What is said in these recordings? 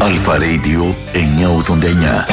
Αλφα Radio 989.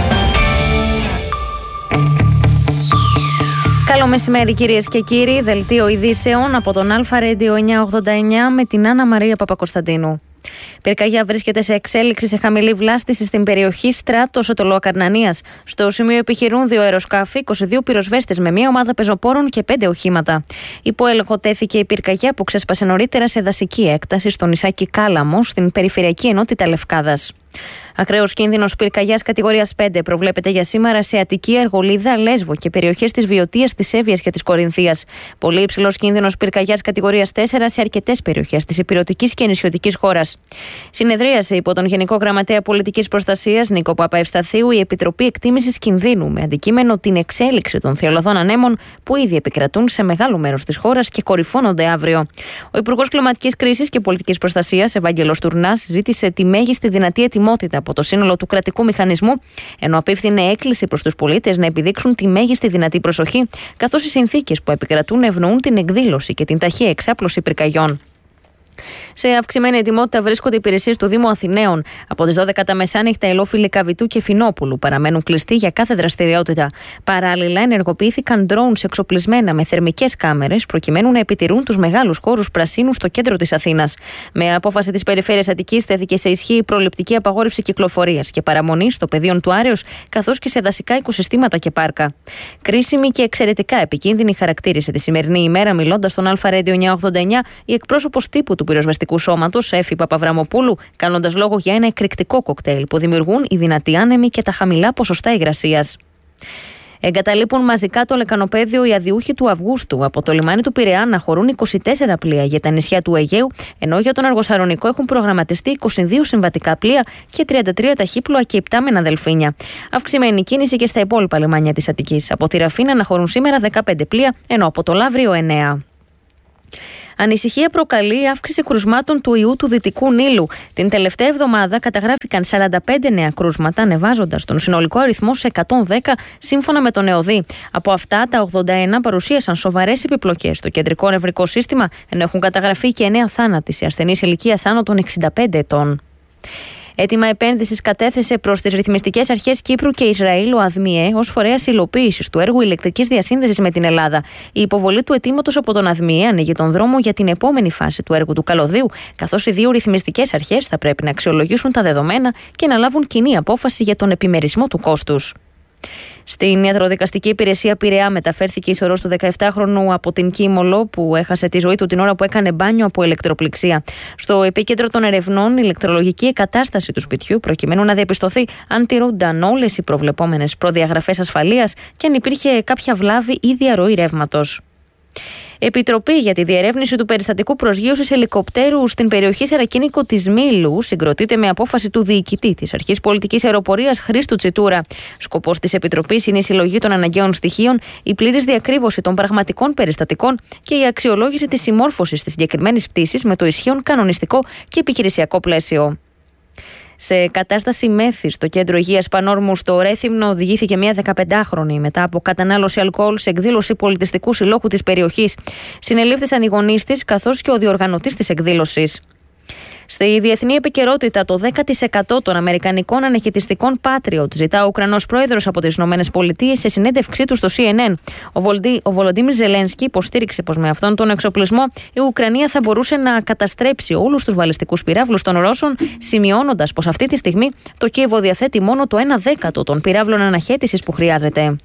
Καλό μεσημέρι κυρίες και κύριοι, δελτίο ειδήσεων από τον Αλφα Radio 989 με την Άννα Μαρία Παπακοσταντίνου. Πυρκαγιά βρίσκεται σε εξέλιξη σε χαμηλή βλάστηση στην περιοχή Στράτος Οτολοακαρνανίας. Στο σημείο επιχειρούν 2 αεροσκάφη, 22 πυροσβέστες με μια ομάδα πεζοπόρων και 5 οχήματα. Υπό έλεγχο τέθηκε η πυρκαγιά που ξέσπασε νωρίτερα σε δασική έκταση στο νησάκι Κάλαμο, στην περιφερειακή ενότητα Λευκάδας. Ακραίος κίνδυνος πυρκαγιάς κατηγορίας 5 προβλέπεται για σήμερα σε Αττική, Αργολίδα, Λέσβο και περιοχές της Βιωτίας, της Εύβοιας και της Κορινθίας. Πολύ υψηλός κίνδυνος πυρκαγιάς κατηγορίας 4 σε αρκετές περιοχές της ηπειρωτικής και νησιωτικής χώρας. Συνεδρίασε υπό τον Γενικό Γραμματέα Πολιτικής Προστασίας Νίκο Παπαευσταθίου η Επιτροπή Εκτίμησης Κινδύνου με αντικείμενο την εξέλιξη των θειολωδών ανέμων που ήδη επικρατούν σε μεγάλο μέρος της χώρας και κορυφώνονται αύριο. Ο Υπουργός Κλιματικής Κρίσης και Πολιτικής Προστασίας Ευάγγελος Τουρνάς ζήτησε τη μέγιστη δυνατή ετοιμότητα από το σύνολο του κρατικού μηχανισμού, ενώ απίφθινε έκκληση προς τους πολίτες να επιδείξουν τη μέγιστη δυνατή προσοχή, καθώς οι συνθήκες που επικρατούν ευνοούν την εκδήλωση και την ταχεία εξάπλωση πυρκαγιών. Σε αυξημένη ετοιμότητα βρίσκονται οι υπηρεσίες του Δήμου Αθηναίων. Από τις 12 τα μεσάνυχτα, οι ελόφιλοι Καβιτού και Φινόπουλου παραμένουν κλειστοί για κάθε δραστηριότητα. Παράλληλα, ενεργοποιήθηκαν drones εξοπλισμένα με θερμικές κάμερες, προκειμένου να επιτηρούν τους μεγάλους χώρους πρασίνου στο κέντρο της Αθήνας. Με απόφαση της Περιφέρειας Αττικής, τέθηκε σε ισχύ η προληπτική απαγόρευση κυκλοφορίας και παραμονής στο πεδίο του Άρεως, καθώς και σε δασικά οικοσυστήματα και πάρκα. Κρίσιμη και εξαιρετικά επικίνδυνη χαρακτήρισε τη σημερινή ημέρα, μιλώντας στον Αλφα Radio 989, η εκπρόσωπος τύπου του πυροσβεστικού σώματος, Έφη Παπαβραμοπούλου, κάνοντας λόγο για ένα εκρηκτικό κοκτέιλ που δημιουργούν οι δυνατοί άνεμοι και τα χαμηλά ποσοστά υγρασίας. Εγκαταλείπουν μαζικά το λεκανοπέδιο οι αδιούχοι του Αυγούστου. Από το λιμάνι του Πειραιά να χωρούν 24 πλοία για τα νησιά του Αιγαίου, ενώ για τον Αργοσαρονικό έχουν προγραμματιστεί 22 συμβατικά πλοία και 33 ταχύπλοα και υπτάμενα δελφίνια. Αυξημένη κίνηση και στα υπόλοιπα λιμάνια της Αττικής. Από τη Ραφίνα να χωρούν σήμερα 15 πλοία, ενώ από το Λαύριο 9. Ανησυχία προκαλεί η αύξηση κρουσμάτων του ιού του Δυτικού Νείλου. Την τελευταία εβδομάδα καταγράφηκαν 45 νέα κρούσματα, ανεβάζοντας τον συνολικό αριθμό σε 110 σύμφωνα με τον ΕΟΔΗ. Από αυτά, τα 81 παρουσίασαν σοβαρές επιπλοκές στο κεντρικό νευρικό σύστημα, ενώ έχουν καταγραφεί και 9 θάνατοι σε ασθενείς ηλικίας άνω των 65 ετών. Έτοιμα επένδυσης κατέθεσε προς τις ρυθμιστικές αρχές Κύπρου και Ισραήλ ο ΑΔΜΙΕ ως φορέας υλοποίησης του έργου ηλεκτρικής διασύνδεσης με την Ελλάδα. Η υποβολή του αιτήματος από τον ΑΔΜΙΕ ανοίγει τον δρόμο για την επόμενη φάση του έργου του καλωδίου, καθώς οι δύο ρυθμιστικές αρχές θα πρέπει να αξιολογήσουν τα δεδομένα και να λάβουν κοινή απόφαση για τον επιμερισμό του κόστους. Στην ιατροδικαστική υπηρεσία Πειραιά μεταφέρθηκε η σωρός του 17χρονου από την Κίμολο που έχασε τη ζωή του την ώρα που έκανε μπάνιο από ηλεκτροπληξία. Στο επίκεντρο των ερευνών, η ηλεκτρολογική εγκατάσταση του σπιτιού, προκειμένου να διαπιστωθεί αν τηρούνταν όλες οι προβλεπόμενες προδιαγραφές ασφαλείας και αν υπήρχε κάποια βλάβη ή διαρροή ρεύματος. Επιτροπή για τη διερεύνηση του περιστατικού προσγείωσης ελικοπτέρου στην περιοχή Σερακίνικο της Μήλου συγκροτείται με απόφαση του διοικητή της Αρχής Πολιτικής Αεροπορίας Χρήστου Τσιτούρα. Σκοπός της Επιτροπής είναι η συλλογή των αναγκαίων στοιχείων, η πλήρης διακρύβωση των πραγματικών περιστατικών και η αξιολόγηση της συμμόρφωσης της συγκεκριμένης πτήσης με το ισχύον κανονιστικό και επιχειρησιακό πλαίσιο. Σε κατάσταση μέθης στο κέντρο υγείας Πανόρμου στο Ρέθυμνο οδηγήθηκε μια 15χρονη μετά από κατανάλωση αλκοόλ σε εκδήλωση πολιτιστικού συλλόγου της περιοχής. Συνελήφθησαν οι γονείς της καθώς και ο διοργανωτής της εκδήλωσης. Στη διεθνή επικαιρότητα, το 10% των αμερικανικών ανεχητιστικών Patriot ζητά ο Ουκρανός πρόεδρος από τις ΗΠΑ σε συνέντευξή του στο CNN. Ο Βολοντίμιρ Ζελένσκι υποστήριξε πως με αυτόν τον εξοπλισμό η Ουκρανία θα μπορούσε να καταστρέψει όλους τους βαλιστικούς πυράβλους των Ρώσων, σημειώνοντας πως αυτή τη στιγμή το Κίεβο διαθέτει μόνο το 1/10 των πυράβλων αναχέτησης που χρειάζεται.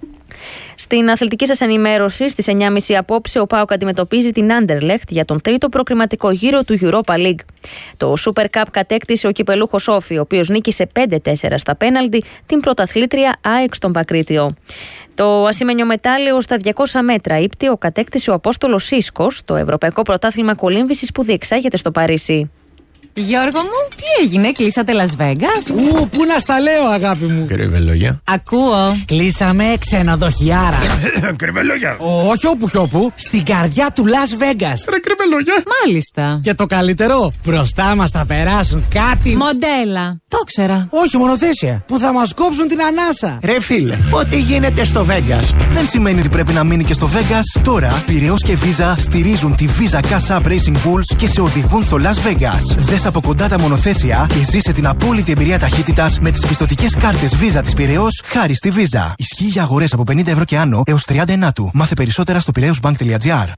Στην αθλητική σας ενημέρωση, στις 9.30 απόψε, ο ΠΑΟΚ αντιμετωπίζει την Άντερλεχτ για τον τρίτο προκριματικό γύρο του Europa League. Το Super Cup κατέκτησε ο κυπελούχος Όφη, ο οποίος νίκησε 5-4 στα πέναλτι την πρωταθλήτρια ΑΕΚ στον Πακρίτιο. Το ασημένιο μετάλλιο στα 200 μέτρα ύπτιο κατέκτησε ο Απόστολος Σίσκος, το Ευρωπαϊκό Πρωτάθλημα Κολύμβησης που διεξάγεται στο Παρίσι. Γιώργο μου, τι έγινε, κλείσατε Las Vegas? Πού να στα λέω, αγάπη μου. Κρυβελόγια. Ακούω. Κλείσαμε ξενοδοχιάρα. Κρυβελόγια. Όχι όπου κι όπου, στην καρδιά του Las Vegas. Ρε κρυβελόγια. Μάλιστα. Και το καλύτερο, μπροστά μας θα περάσουν κάτι. Μοντέλα. Το ξέρα. Όχι, μονοθέσια. Που θα μας κόψουν την ανάσα. Ρε φίλε, ό,τι γίνεται στο Vegas δεν σημαίνει ότι πρέπει να μείνει και στο Vegas. Τώρα, Πειραιώς και Visa στηρίζουν τη Visa Cash App Racing Bulls και σε οδηγούν στο Las Vegas. Δες από κοντά τα μονοθέσια και ζήσε την απόλυτη εμπειρία ταχύτητας με τις πιστωτικές κάρτες Visa της Πειραιώς χάρη στη Visa. Ισχύει για αγορές από 50 ευρώ και άνω έως 30 του. Μάθε περισσότερα στο piraeusbank.gr.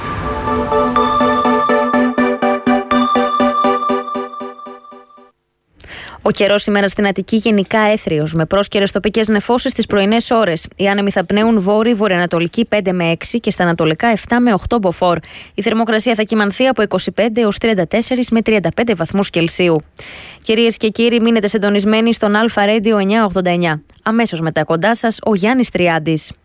Ο καιρός σήμερα στην Αττική γενικά έθριος, με πρόσκαιρες τοπικές νεφώσεις στις πρωινές ώρες. Οι άνεμοι θα πνέουν βόρειο-βορειοανατολική 5 με 6 και στα ανατολικά 7 με 8 μποφόρ. Η θερμοκρασία θα κυμανθεί από 25 έως 34 με 35 βαθμούς Κελσίου. Κυρίες και κύριοι, μείνετε συντονισμένοι στον Αλφα Radio 989. Αμέσως μετά κοντά σας ο Γιάννης Τριάντης.